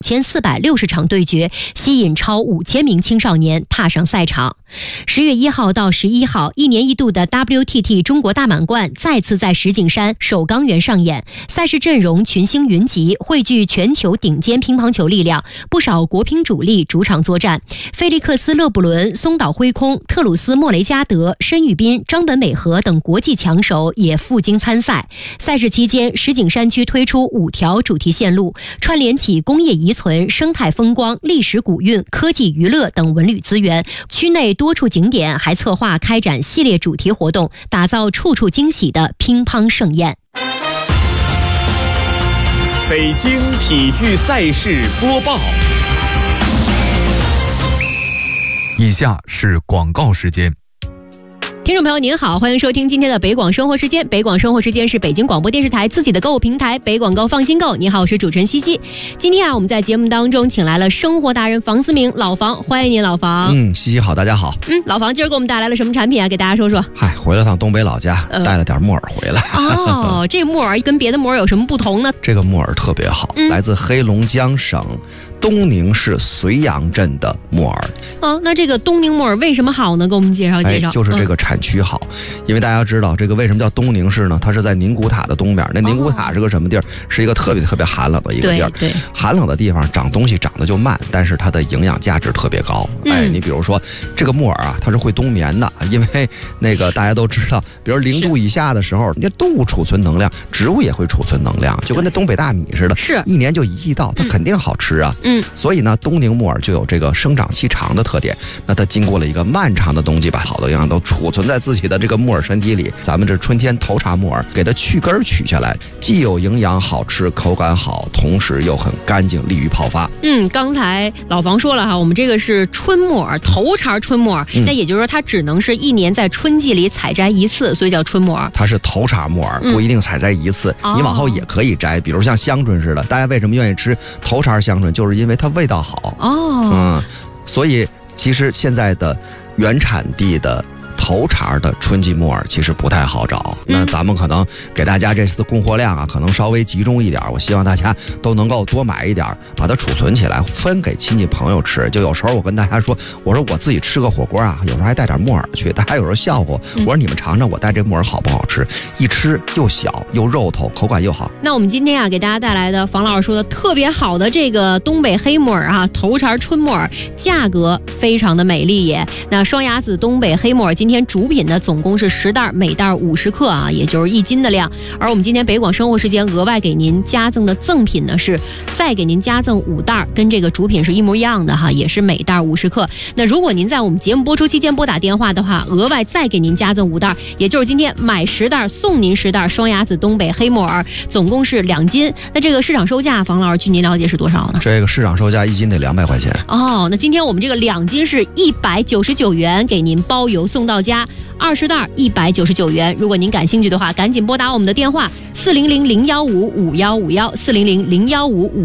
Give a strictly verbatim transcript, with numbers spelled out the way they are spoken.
千四百六十场对决，吸引超五千名青少年踏上赛场。十月一号到十一号，一年一度的 W T T 中国大满贯再次在石景山首钢园上演，赛事阵容群星云集，汇聚全球顶尖乒乓球力量，不少国乒主力主场作战。菲利克斯·勒布伦、松岛辉空、特鲁斯·莫雷加德、申玉斌、张本美和等国际强手也赴京参赛。赛事期间，石景山区推出五条主题线路，串联起工业遗存、生态风光、历史古韵、科技娱乐等文旅资源。区内多处景点还策划开展系列主题活动，打造处处惊喜的乒乓盛宴。 北京体育赛事播报。 以下是广告时间。 听众朋友您好，欢迎收听今天的北广生活时间。北广生活时间是北京广播电视台自己的购物平台北广购放心购。你好，我是主持人西西。今天啊，我们在节目当中请来了生活达人房思明老房，欢迎您老房。 嗯，西西好，大家好。 嗯，老房今儿给我们带来了什么产品啊？给大家说说。 嗨，回了趟东北老家，呃、带了点木耳回来。 哦，这木耳跟别的木耳有什么不同呢？ 这个木耳特别好，嗯、来自黑龙江省东宁市绥阳镇的木耳。 哦，那这个东宁木耳为什么好呢？给我们介绍介绍。 哎、就是这个产区好。嗯，因为大家知道这个为什么叫东宁市呢？它是在宁古塔的东边。那宁古塔是个什么地儿？哦、是一个特别特别寒冷的一个地儿。 对对， 寒冷的地方长东西长得就慢，但是它的营养价值特别高。嗯、哎，你比如说这个木耳啊，它是会冬眠的，因为那个大家都知道，比如零度以下的时候，那动物储存能量，植物也会储存能量，就跟那东北大米似的， 是一年就一季稻，它肯定好吃啊。 嗯， 所以呢，东宁木耳就有这个生长期长的特点。那它经过了一个漫长的冬季，把好的营养都储存在自己的这个木耳身体里。咱们这春天头茬木耳，给它去根取下来，既有营养好吃，口感好，同时又很干净，利于泡发。 嗯，刚才老房说了哈，我们这个是春木耳，头茬春木耳，嗯、那也就是说它只能是一年在春季里采摘一次，所以叫春木耳。 它是头茬木耳，不一定采摘一次，嗯、你往后也可以摘，比如像香椿似的。大家为什么愿意吃头茬香椿？就是因为它味道好。 哦， 嗯，所以其实现在的原产地的头茬的春季木耳其实不太好找，嗯、那咱们可能给大家这次供货量啊，可能稍微集中一点。我希望大家都能够多买一点，把它储存起来，分给亲戚朋友吃。就有时候我跟大家说，我说我自己吃个火锅啊，有时候还带点木耳去，大家有时候笑话，我说你们尝尝我带这木耳好不好吃？一吃又小又肉头，口感又好。 那我们今天啊，给大家带来的房老师说的特别好的这个东北黑木耳啊，头茬春木耳，价格非常的美丽耶。那双鸭子东北黑木耳今天主品呢总共是十袋，每袋五十克啊，也就是一斤的量。而我们今天北广生活时间额外给您加赠的赠品呢，是再给您加赠五袋，跟这个主品是一模一样的哈，也是每袋五十克。那如果您在我们节目播出期间拨打电话的话，额外再给您加赠五袋，也就是今天买十袋送您十袋双鸭子东北黑木耳，总共是两斤。那这个市场售价，房老师据您了解是多少呢？ 这个市场售价一斤得两百块钱。 哦，那今天我们这个两斤是一百九十九元，给您包邮送到家。二十袋一百九十九元，如果您感兴趣的话，赶紧拨打我们的电话四零零零幺五五幺五幺四零零零幺五五。